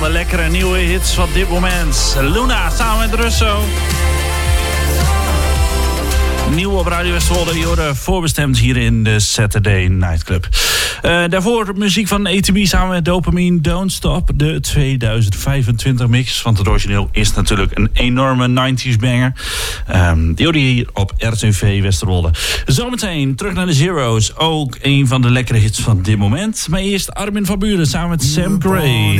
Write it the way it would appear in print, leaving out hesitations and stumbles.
alle lekkere nieuwe hits van dit moment. Luna samen met Russo. Nieuw op Radio Westerwolde, Jorden voorbestemd hier in de Saturday Night Club. Daarvoor muziek van ATB samen met Dopamine, Don't Stop. De 2025 mix, want het origineel is natuurlijk een enorme 90s banger. Die hier op RTV Westerwolde. Zometeen terug naar de Zero's. Ook een van de lekkere hits van dit moment. Maar eerst Armin van Buuren samen met Sam Gray.